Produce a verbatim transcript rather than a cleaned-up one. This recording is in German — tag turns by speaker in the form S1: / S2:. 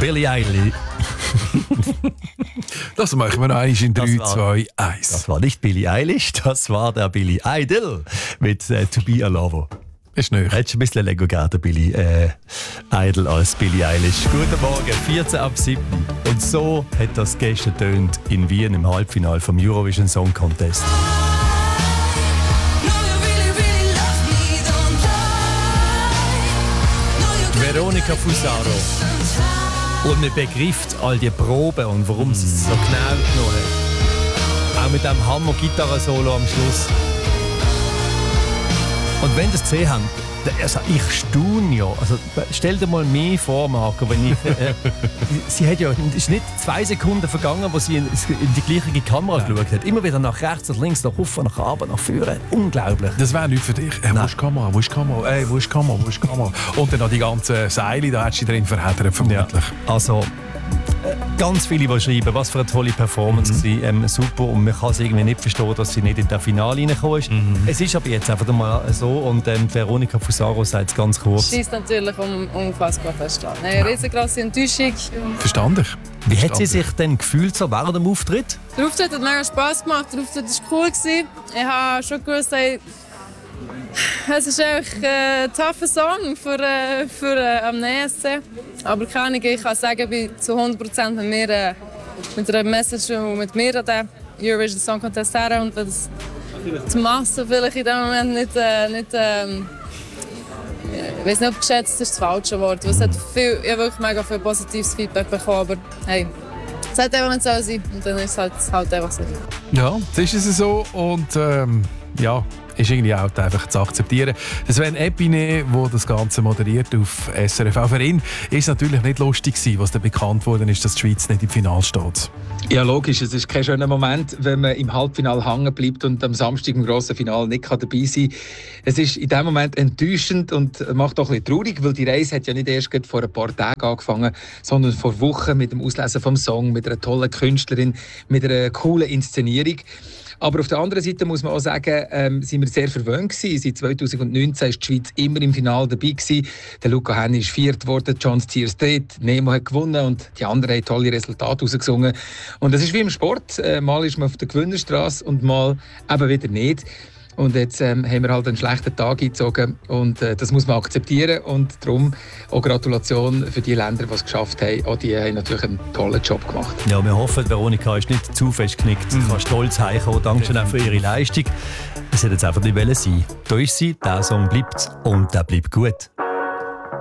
S1: Billie Eilish.
S2: Das machen wir noch einmal in drei, zwei, eins.
S1: Das war nicht Billie Eilish, das war der Billy Idol mit äh, To Be a Lover.
S2: Ist nicht.
S1: Hättest du ein bisschen Lego gegeben, Billy äh, Idol als Billie Eilish. Guten Morgen, vierzehn ab sieben. Und so hat das gestern tönt in Wien im Halbfinale vom Eurovision Song Contest. Veronica Fusaro. Und man begreift all die Proben und warum mm. sie es so genau genommen hat. Auch mit dem Hammer-Gitarre-Solo am Schluss. Und wenn ihr es gesehen habt, also ich staune ja. Also, stell dir mal mehr vor, Marco, wenn ich, äh, sie hat ja, es ist nicht zwei Sekunden vergangen, wo sie in, in die gleiche Kamera ja. geschaut hat. Immer wieder nach rechts, nach links, nach rauf, nach runter, nach vorne. Unglaublich.
S2: Das wäre nichts für dich. Äh, wo ist die Kamera? Wo ist die Kamera? Ey, wo ist die Kamera? Wo ist die Kamera? Und dann noch die ganzen Seile, da hat sie drin verheddert, vermutlich.
S1: Ja. Also, äh, ganz viele, die schreiben, was für eine tolle Performance mhm. sie, ähm, super. Und man kann es irgendwie nicht verstehen, dass sie nicht in das Finale reingekommen ist. Mhm. Es ist aber jetzt einfach mal so. Und ähm, Veronica Fusaro sagt es ganz kurz.
S3: Sie ist natürlich um, unfassbar fest. Eine ja. riesengroße Enttäuschung.
S2: Verstanden.
S1: Wie hat sie sich denn gefühlt so während dem Auftritt?
S3: Der Auftritt hat mega Spass gemacht. Der Auftritt war cool. Ich habe schon gewusst, hey, es ist einfach ein tougher Song für, äh, für äh, am E S C. Aber keine, ich kann sagen, ich bin zu hundert Prozent mit mir, äh, mit einer Message und mit mir an den Eurovision Song Contest her. Und wenn das die Masse vielleicht in dem Moment nicht, äh, nicht ähm, ich weiß nicht, ob geschätzt ist das falsche Wort. Es hat viel, ich habe wirklich mega viel positives Feedback bekommen, aber hey, es sollte einfach nicht so sein. Und dann ist es halt, halt einfach so.
S2: Ja, das ist es so und ähm, ja. Ist irgendwie auch einfach zu akzeptieren. Sven Epine, der das Ganze moderiert auf S R F, auch für ihn ist natürlich nicht lustig gewesen, was dann bekannt wurde, ist, dass die Schweiz nicht im Finale steht.
S4: Ja, logisch. Es ist kein schöner Moment, wenn man im Halbfinale hängen bleibt und am Samstag im grossen Finale nicht dabei sein kann. Es ist in diesem Moment enttäuschend und macht auch ein bisschen traurig, weil die Reise hat ja nicht erst vor ein paar Tagen angefangen, sondern vor Wochen mit dem Auslesen vom Song, mit einer tollen Künstlerin, mit einer coolen Inszenierung. Aber auf der anderen Seite muss man auch sagen, ähm, sind wir sehr verwöhnt gewesen. Seit zweitausendneunzehn war die Schweiz immer im Finale dabei gewesen. Der Luca Henny ist Vierter geworden, John Stiers Dritt, Nemo hat gewonnen und die anderen haben tolle Resultate rausgesungen. Und das ist wie im Sport. Äh, mal ist man auf der Gewinnerstraße und mal eben wieder nicht. Und jetzt ähm, haben wir halt einen schlechten Tag eingezogen und äh, das muss man akzeptieren und darum auch Gratulation für die Länder, die es geschafft haben. Auch die haben natürlich einen tollen Job gemacht.
S1: Ja, wir hoffen, Veronica ist nicht zu fest geknickt. Sie mhm. kann stolz heimkommen. Dankeschön auch für ihre Leistung. Es hätte jetzt einfach nicht sein wollen. Da ist sie, der Song bleibt und der bleibt gut.